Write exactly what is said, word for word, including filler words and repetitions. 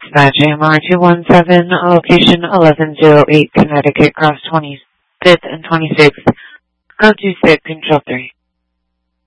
Dispatch A M R two one seven, location eleven oh eight Connecticut, cross twenty-fifth and twenty-sixth. Go to S I P, control three.